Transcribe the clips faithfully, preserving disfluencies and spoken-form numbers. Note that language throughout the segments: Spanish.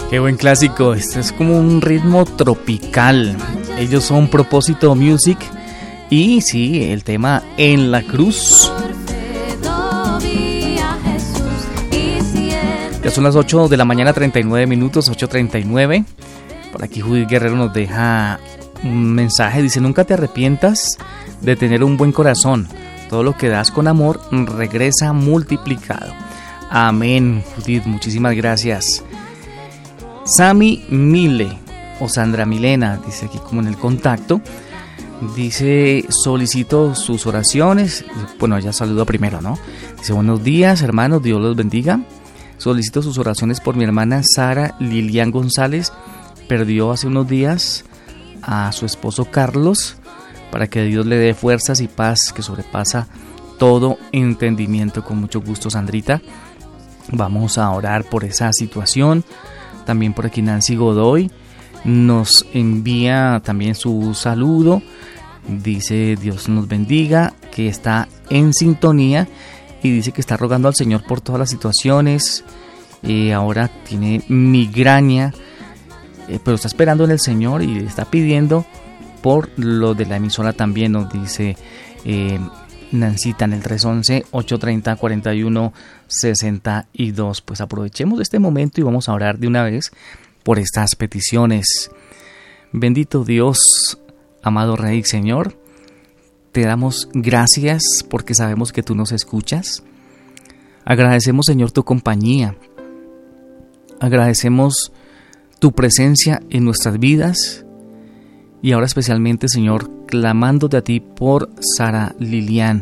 Qué buen clásico, este es como un ritmo tropical. Ellos son Propósito Music y sí, el tema En la Cruz. Ya son las ocho de la mañana, treinta y nueve minutos, ocho treinta y nueve. Por aquí Judith Guerrero nos deja un mensaje, dice: nunca te arrepientas de tener un buen corazón. Todo lo que das con amor regresa multiplicado. Amén, Judith, muchísimas gracias. Sami Mile o Sandra Milena, dice aquí como en el contacto, dice: solicito sus oraciones. Bueno, ella saluda primero, ¿no? Dice: buenos días, hermanos, Dios los bendiga. Solicito sus oraciones por mi hermana Sara Lilian González. Perdió hace unos días a su esposo Carlos, para que Dios le dé fuerzas y paz que sobrepasa todo entendimiento. Con mucho gusto, Sandrita. Vamos a orar por esa situación. También por aquí Nancy Godoy nos envía también su saludo. Dice: Dios nos bendiga, que está en sintonía y dice que está rogando al Señor por todas las situaciones. Eh, ahora tiene migraña, eh, pero está esperando en el Señor y está pidiendo por lo de la emisora también, nos dice eh, Nancita en el tres once, ocho treinta, cuarenta y uno, sesenta y dos. Pues aprovechemos este momento y vamos a orar de una vez por estas peticiones. Bendito Dios, amado Rey, Señor, te damos gracias porque sabemos que tú nos escuchas. Agradecemos, Señor, tu compañía. Agradecemos tu presencia en nuestras vidas. Y ahora especialmente, Señor, clamándote a ti por Sara Lilian.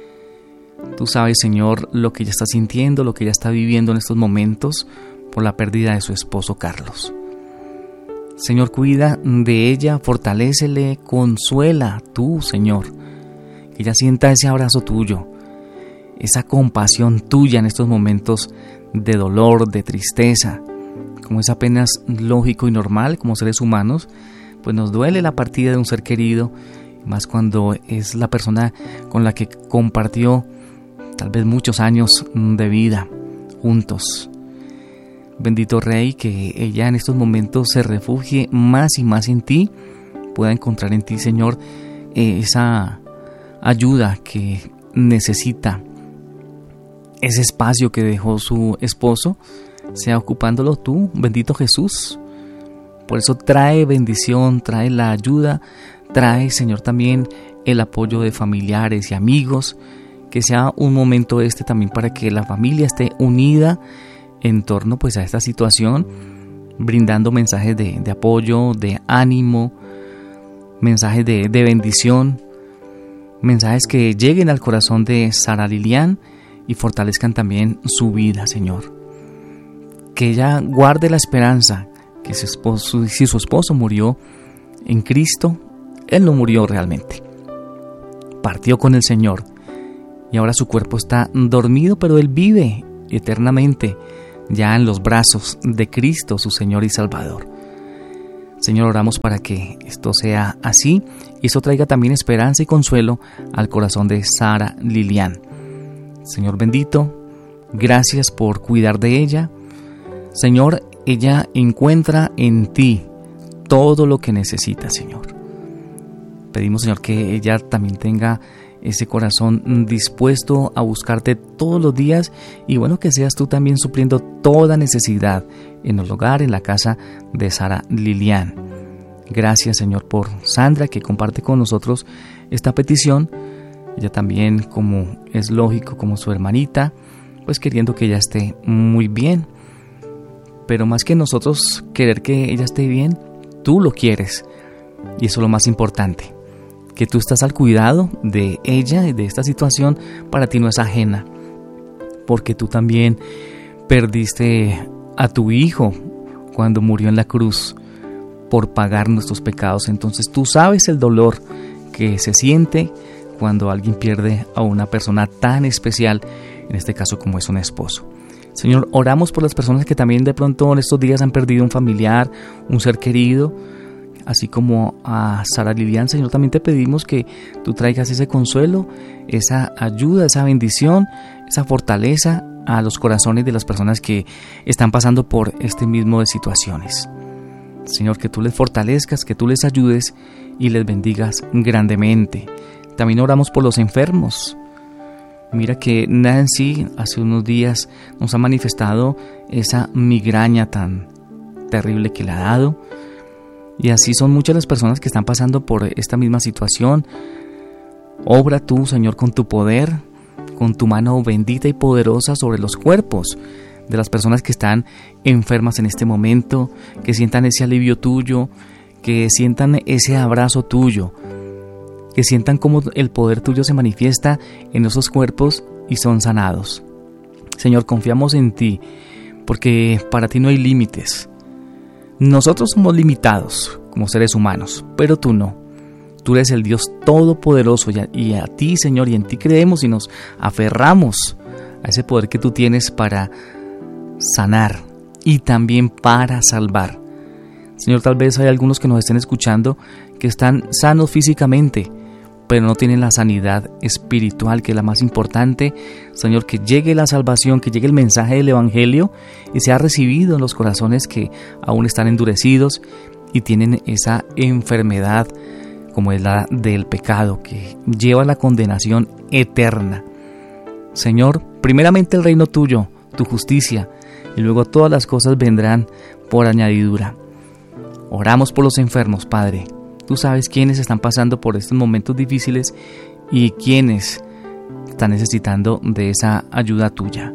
Tú sabes, Señor, lo que ella está sintiendo, lo que ella está viviendo en estos momentos por la pérdida de su esposo Carlos. Señor, cuida de ella, fortalécele, consuela tú, Señor. Que ella sienta ese abrazo tuyo, esa compasión tuya en estos momentos de dolor, de tristeza. Como es apenas lógico y normal como seres humanos, pues nos duele la partida de un ser querido, más cuando es la persona con la que compartió tal vez muchos años de vida juntos. Bendito Rey, que ella en estos momentos se refugie más y más en ti, pueda encontrar en ti, Señor, esa ayuda que necesita, ese espacio que dejó su esposo, sea ocupándolo tú, bendito Jesús. Por eso trae bendición, trae la ayuda, trae, Señor, también el apoyo de familiares y amigos, que sea un momento este también para que la familia esté unida en torno pues a esta situación, brindando mensajes de, de apoyo, de ánimo, mensajes de, de bendición, mensajes que lleguen al corazón de Sara Lilian y fortalezcan también su vida, Señor. Que ella guarde la esperanza que su esposo, si su esposo murió en Cristo, él no murió realmente. Partió con el Señor y ahora su cuerpo está dormido, pero él vive eternamente ya en los brazos de Cristo, su Señor y Salvador. Señor, oramos para que esto sea así y eso traiga también esperanza y consuelo al corazón de Sara Lilian. Señor bendito, gracias por cuidar de ella. Señor, ella encuentra en ti todo lo que necesita, Señor. Pedimos, Señor, que ella también tenga ese corazón dispuesto a buscarte todos los días y bueno, que seas tú también supliendo toda necesidad en el hogar, en la casa de Sara Lilian. Gracias, Señor, por Sandra, que comparte con nosotros esta petición. Ella también, como es lógico, como su hermanita, pues queriendo que ella esté muy bien. Pero más que nosotros querer que ella esté bien, tú lo quieres. Y eso es lo más importante. Que tú estás al cuidado de ella y de esta situación, para ti no es ajena. Porque tú también perdiste a tu hijo cuando murió en la cruz por pagar nuestros pecados. Entonces tú sabes el dolor que se siente cuando alguien pierde a una persona tan especial, en este caso como es un esposo. Señor, oramos por las personas que también de pronto en estos días han perdido un familiar, un ser querido, así como a Sara Lilian. Señor, también te pedimos que tú traigas ese consuelo, esa ayuda, esa bendición, esa fortaleza a los corazones de las personas que están pasando por este mismo de situaciones. Señor, que tú les fortalezcas, que tú les ayudes y les bendigas grandemente. También oramos por los enfermos. Mira que Nancy hace unos días nos ha manifestado esa migraña tan terrible que le ha dado. Y así son muchas las personas que están pasando por esta misma situación. Obra tú, Señor, con tu poder, con tu mano bendita y poderosa sobre los cuerpos de las personas que están enfermas en este momento, que sientan ese alivio tuyo, que sientan ese abrazo tuyo, que sientan cómo el poder tuyo se manifiesta en esos cuerpos y son sanados. Señor, confiamos en ti, porque para ti no hay límites. Nosotros somos limitados como seres humanos, pero tú no. Tú eres el Dios todopoderoso y a, y a ti, Señor, y en ti creemos y nos aferramos a ese poder que tú tienes para sanar y también para salvar. Señor, tal vez hay algunos que nos estén escuchando que están sanos físicamente, pero no tienen la sanidad espiritual, que es la más importante. Señor, que llegue la salvación, que llegue el mensaje del Evangelio y sea recibido en los corazones que aún están endurecidos y tienen esa enfermedad como es la del pecado, que lleva a la condenación eterna. Señor, primeramente el reino tuyo, tu justicia, y luego todas las cosas vendrán por añadidura. Oramos por los enfermos, Padre. Tú sabes quiénes están pasando por estos momentos difíciles y quiénes están necesitando de esa ayuda tuya.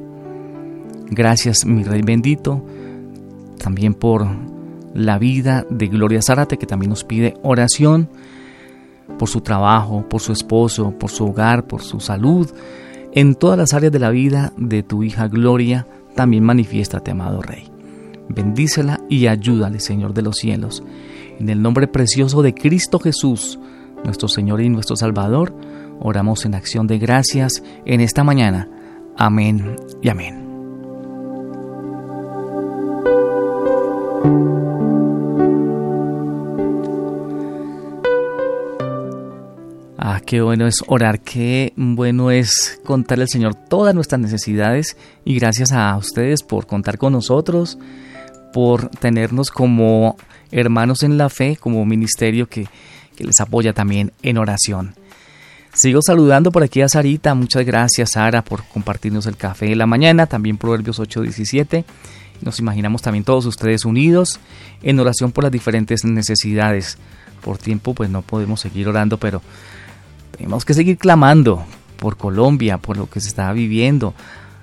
Gracias, mi Rey bendito, también por la vida de Gloria Zárate, que también nos pide oración por su trabajo, por su esposo, por su hogar, por su salud. En todas las áreas de la vida de tu hija Gloria, también manifiéstate, amado Rey. Bendícela y ayúdale, Señor de los cielos. En el nombre precioso de Cristo Jesús, nuestro Señor y nuestro Salvador, oramos en acción de gracias en esta mañana. Amén y amén. Ah, qué bueno es orar, qué bueno es contarle al Señor todas nuestras necesidades, y gracias a ustedes por contar con nosotros, por tenernos como hermanos en la fe, como ministerio que, que les apoya también en oración. Sigo saludando por aquí a Sarita. Muchas gracias, Sara, por compartirnos el café de la mañana, también Proverbios ocho diecisiete. Nos imaginamos también todos ustedes unidos en oración por las diferentes necesidades. Por tiempo pues no podemos seguir orando, pero tenemos que seguir clamando por Colombia, por lo que se está viviendo,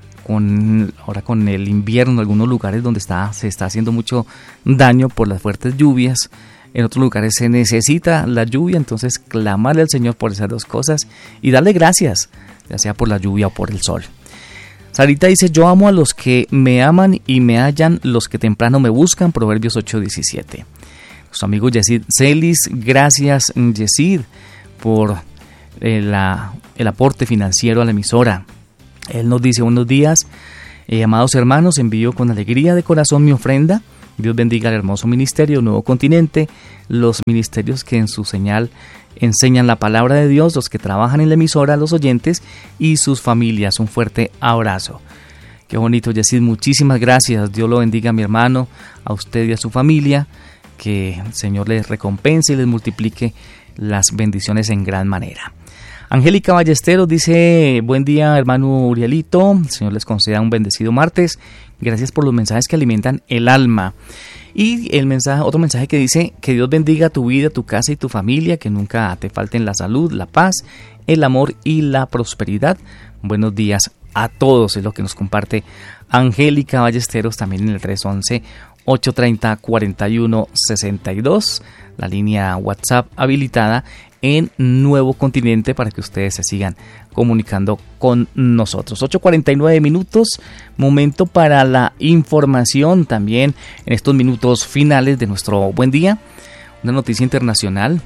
con, ahora con el invierno en algunos lugares donde está, se está haciendo mucho daño por las fuertes lluvias. En otros lugares se necesita la lluvia, entonces clamarle al Señor por esas dos cosas y darle gracias, ya sea por la lluvia o por el sol. Sarita dice: yo amo a los que me aman y me hallan los que temprano me buscan, Proverbios ocho diecisiete. Nuestro amigo Yesid Celis, gracias Yesid por eh, la, el aporte financiero a la emisora. Él nos dice: buenos días, eh, amados hermanos, envío con alegría de corazón mi ofrenda. Dios bendiga el hermoso ministerio Nuevo Continente, los ministerios que en su señal enseñan la palabra de Dios, los que trabajan en la emisora, los oyentes y sus familias. Un fuerte abrazo. Qué bonito, Yesid, muchísimas gracias. Dios lo bendiga, mi hermano, a usted y a su familia. Que el Señor les recompense y les multiplique las bendiciones en gran manera. Angélica Ballesteros dice: buen día, hermano Urielito, el Señor les conceda un bendecido martes, gracias por los mensajes que alimentan el alma. Y el mensaje, otro mensaje que dice: que Dios bendiga tu vida, tu casa y tu familia, que nunca te falten la salud, la paz, el amor y la prosperidad. Buenos días a todos, es lo que nos comparte Angélica Ballesteros, también en el tres once, ocho treinta, cuarenta y uno sesenta y dos, la línea WhatsApp habilitada en Nuevo Continente para que ustedes se sigan comunicando con nosotros. ocho cuarenta y nueve minutos, momento para la información también en estos minutos finales de nuestro buen día. Una noticia internacional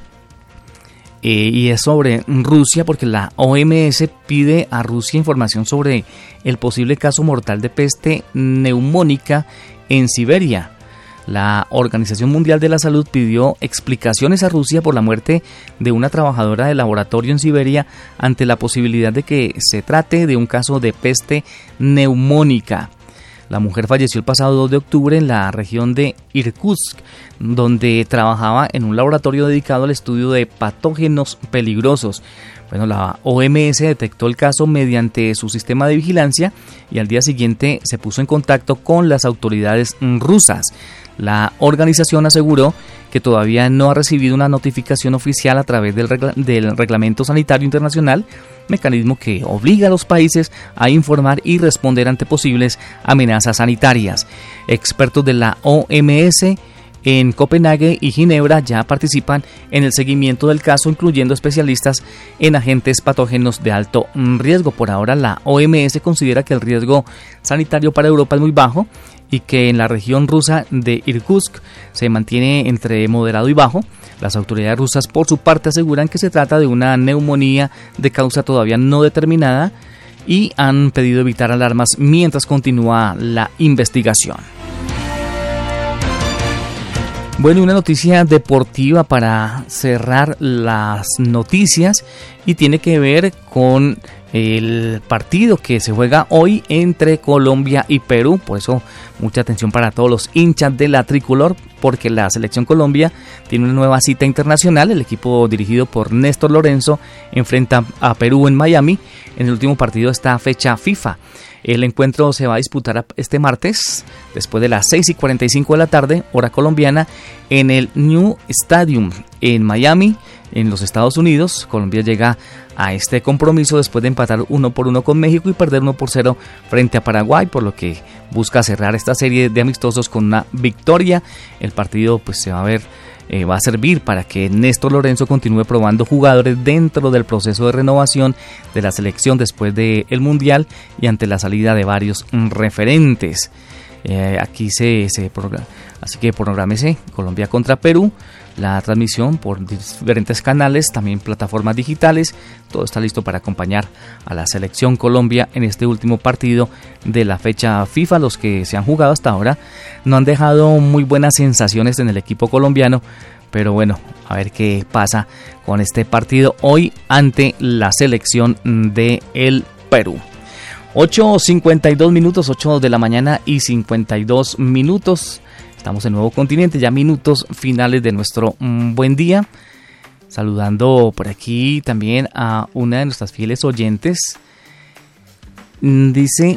eh, y es sobre Rusia, porque la O M S pide a Rusia información sobre el posible caso mortal de peste neumónica en Siberia. La Organización Mundial de la Salud pidió explicaciones a Rusia por la muerte de una trabajadora de laboratorio en Siberia ante la posibilidad de que se trate de un caso de peste neumónica. La mujer falleció el pasado dos de octubre en la región de Irkutsk, donde trabajaba en un laboratorio dedicado al estudio de patógenos peligrosos. Bueno, la O M S detectó el caso mediante su sistema de vigilancia y al día siguiente se puso en contacto con las autoridades rusas. La organización aseguró que todavía no ha recibido una notificación oficial a través del, regla- del Reglamento Sanitario Internacional, mecanismo que obliga a los países a informar y responder ante posibles amenazas sanitarias. Expertos de la O M S en Copenhague y Ginebra ya participan en el seguimiento del caso, incluyendo especialistas en agentes patógenos de alto riesgo. Por ahora, la O M S considera que el riesgo sanitario para Europa es muy bajo y que en la región rusa de Irkutsk se mantiene entre moderado y bajo. Las autoridades rusas, por su parte, aseguran que se trata de una neumonía de causa todavía no determinada y han pedido evitar alarmas mientras continúa la investigación. Bueno, una noticia deportiva para cerrar las noticias y tiene que ver con el partido que se juega hoy entre Colombia y Perú. Por eso mucha atención para todos los hinchas de la tricolor, porque la selección Colombia tiene una nueva cita internacional. El equipo dirigido por Néstor Lorenzo enfrenta a Perú en Miami en el último partido de esta fecha FIFA. El encuentro se va a disputar este martes, después de las seis y cuarenta y cinco de la tarde, hora colombiana, en el New Stadium en Miami, en los Estados Unidos. Colombia llega a este compromiso después de empatar uno por uno con México y perder uno por cero frente a Paraguay, por lo que busca cerrar esta serie de amistosos con una victoria. El partido pues se va a ver Eh, va a servir para que Néstor Lorenzo continúe probando jugadores dentro del proceso de renovación de la selección después del Mundial y ante la salida de varios referentes. Eh, aquí se, se programa, así que prográmese Colombia contra Perú, la transmisión por diferentes canales, también plataformas digitales. Todo está listo para acompañar a la selección Colombia en este último partido de la fecha FIFA. Los que se han jugado hasta ahora no han dejado muy buenas sensaciones en el equipo colombiano, pero bueno, a ver qué pasa con este partido hoy ante la selección de el Perú. ocho cincuenta y dos minutos, ocho de la mañana y cincuenta y dos minutos. Estamos en Nuevo Continente, ya minutos finales de nuestro mm, buen día. Saludando por aquí también a una de nuestras fieles oyentes. Mm, dice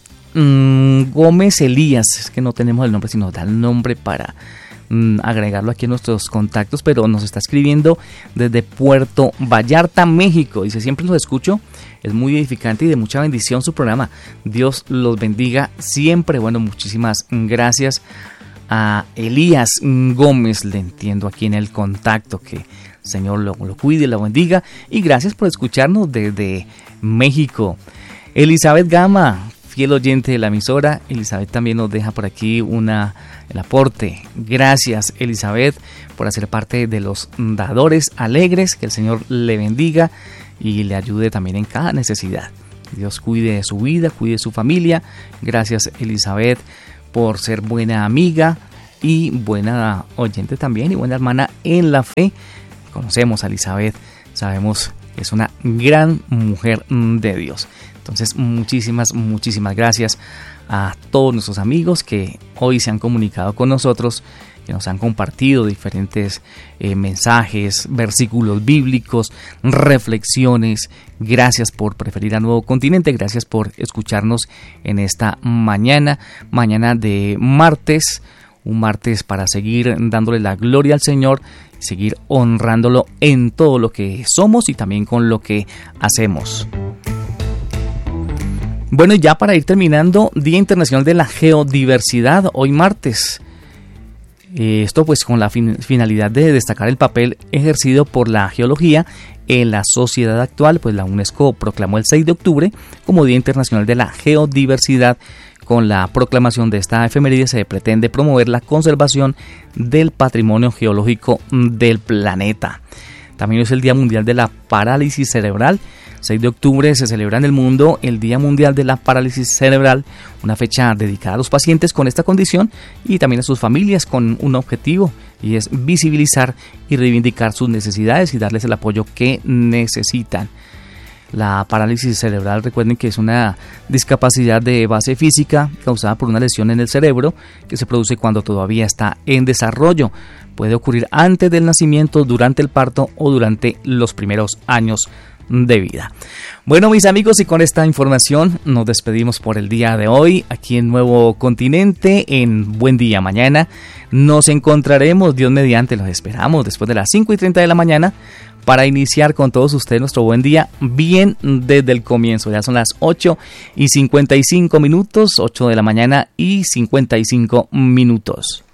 mm, Gómez Elías, es que no tenemos el nombre, sino da el nombre para mm, agregarlo aquí en nuestros contactos, pero nos está escribiendo desde Puerto Vallarta, México. Dice, siempre los escucho. Es muy edificante y de mucha bendición su programa. Dios los bendiga siempre. Bueno, muchísimas gracias a Elías Gómez. Le entiendo aquí en el contacto. Que el Señor lo, lo cuide, lo bendiga. Y gracias por escucharnos desde México. Elizabeth Gama, fiel oyente de la emisora. Elizabeth también nos deja por aquí una, el aporte. Gracias, Elizabeth, por hacer parte de los dadores alegres. Que el Señor le bendiga y le ayude también en cada necesidad. Dios cuide de su vida, cuide de su familia. Gracias, Elizabeth, por ser buena amiga y buena oyente también y buena hermana en la fe. Conocemos a Elizabeth, sabemos que es una gran mujer de Dios. Entonces, muchísimas, muchísimas gracias a todos nuestros amigos que hoy se han comunicado con nosotros, que nos han compartido diferentes eh, mensajes, versículos bíblicos, reflexiones. Gracias por preferir a Nuevo Continente, gracias por escucharnos en esta mañana, mañana de martes, un martes para seguir dándole la gloria al Señor, seguir honrándolo en todo lo que somos y también con lo que hacemos. Bueno, y ya para ir terminando, Día Internacional de la Geodiversidad, hoy martes. Esto pues con la fin- finalidad de destacar el papel ejercido por la geología en la sociedad actual, pues la UNESCO proclamó el seis de octubre como Día Internacional de la Geodiversidad. Con la proclamación de esta efeméride se pretende promover la conservación del patrimonio geológico del planeta. También es el Día Mundial de la Parálisis Cerebral. seis de octubre se celebra en el mundo el Día Mundial de la Parálisis Cerebral, una fecha dedicada a los pacientes con esta condición y también a sus familias con un objetivo, y es visibilizar y reivindicar sus necesidades y darles el apoyo que necesitan. La parálisis cerebral, recuerden que es una discapacidad de base física causada por una lesión en el cerebro que se produce cuando todavía está en desarrollo. Puede ocurrir antes del nacimiento, durante el parto o durante los primeros años de vida. Bueno, mis amigos, y con esta información nos despedimos por el día de hoy aquí en Nuevo Continente, en Buen Día Mañana. Nos encontraremos, Dios mediante, los esperamos después de las cinco y treinta de la mañana para iniciar con todos ustedes nuestro buen día bien desde el comienzo. Ya son las ocho y cincuenta y cinco minutos, ocho de la mañana y cincuenta y cinco minutos.